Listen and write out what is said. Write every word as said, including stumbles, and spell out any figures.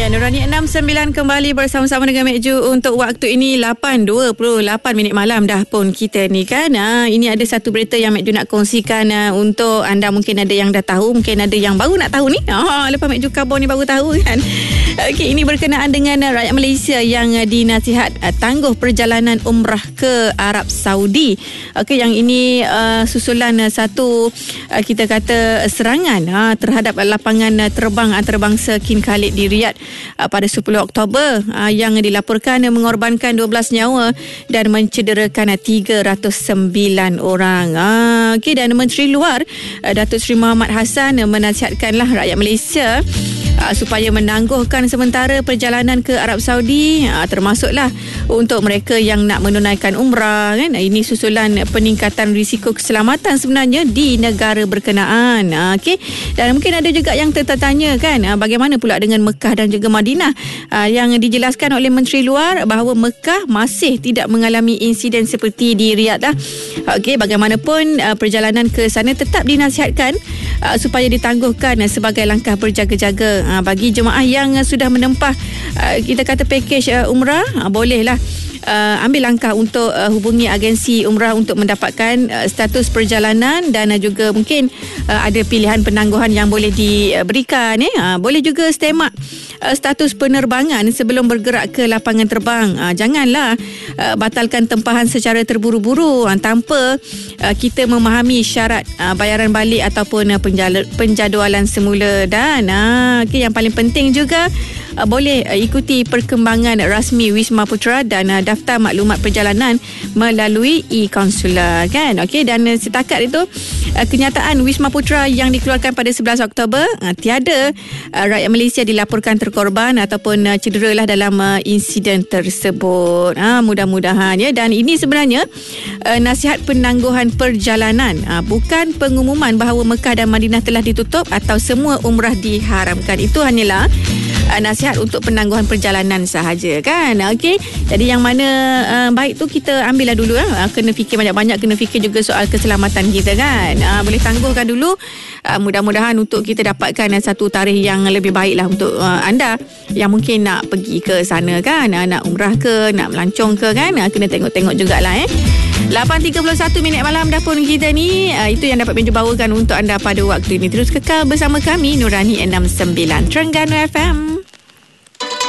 Ya, Nurani enam sembilan kembali bersama-sama dengan Mek Ju untuk waktu ini lapan dua puluh lapan minit malam dah pun kita ni kan. Ha, ini ada satu berita yang Mek Ju nak kongsikan uh, untuk anda. Mungkin ada yang dah tahu, mungkin ada yang baru nak tahu ni. Ha, lepas Mek Ju khabar ni baru tahu kan. Okey, ini berkenaan dengan uh, rakyat Malaysia yang uh, dinasihat uh, tangguh perjalanan umrah ke Arab Saudi. Okey, yang ini uh, susulan uh, satu uh, kita kata uh, serangan uh, terhadap uh, lapangan uh, terbang antarabangsa King Khalid di Riyadh uh, pada sepuluh Oktober uh, yang dilaporkan uh, mengorbankan dua belas nyawa dan mencederakan uh, tiga ratus sembilan orang. Uh, Okey, dan Menteri Luar uh, Datuk Seri Muhammad Hassan uh, menasihatkanlah rakyat Malaysia Uh, supaya menangguhkan sementara perjalanan ke Arab Saudi, uh, termasuklah untuk mereka yang nak menunaikan umrah kan. Ini susulan peningkatan risiko keselamatan sebenarnya di negara berkenaan. Uh, Okey, dan mungkin ada juga yang tertanya kan, uh, bagaimana pula dengan Mekah dan juga Madinah, uh, yang dijelaskan oleh Menteri Luar bahawa Mekah masih tidak mengalami insiden seperti di Riyadh lah. Okey, bagaimanapun uh, perjalanan ke sana tetap dinasihatkan uh, supaya ditangguhkan uh, sebagai langkah berjaga-jaga. Ha, bagi jemaah yang uh, sudah menempah uh, kita kata pakej uh, umrah, uh, bolehlah uh, ambil langkah untuk uh, hubungi agensi umrah untuk mendapatkan uh, status perjalanan dan uh, juga mungkin uh, ada pilihan penangguhan yang boleh diberikan. Eh? Uh, boleh juga stemak uh, status penerbangan sebelum bergerak ke lapangan terbang. Uh, janganlah uh, batalkan tempahan secara terburu-buru uh, tanpa uh, kita memahami syarat uh, bayaran balik ataupun uh, penjala, penjadualan semula. Dan uh, okay, yang paling penting juga uh, boleh uh, ikuti perkembangan rasmi Wisma Putra dan uh, daftar maklumat perjalanan melalui e-consular kan. Okey, dan uh, setakat itu uh, kenyataan Wisma Putra yang dikeluarkan pada sebelas Oktober, uh, tiada uh, rakyat Malaysia dilaporkan terkorban ataupun uh, cederalah dalam uh, insiden tersebut. Ha, mudah-mudahan ya. Dan ini sebenarnya uh, nasihat penangguhan perjalanan, uh, bukan pengumuman bahawa Mekah dan Madinah telah ditutup atau semua umrah diharamkan. Itu hanyalah uh, nasihat untuk penangguhan perjalanan sahaja kan. Okey, jadi yang mana uh, baik tu kita ambillah dulu lah. Uh, kena fikir banyak-banyak, kena fikir juga soal keselamatan kita kan. Uh, boleh tangguhkan dulu. Uh, mudah-mudahan untuk kita dapatkan uh, satu tarikh yang lebih baik lah untuk uh, anda yang mungkin nak pergi ke sana kan. Uh, nak umrah ke, nak melancong ke kan. Uh, kena tengok-tengok jugalah eh. lapan tiga puluh satu minit malam dah pun kita ni. Uh, itu yang dapat Mek Ju bawakan untuk anda pada waktu ini. Terus kekal bersama kami Nurani enam sembilan Terengganu F M.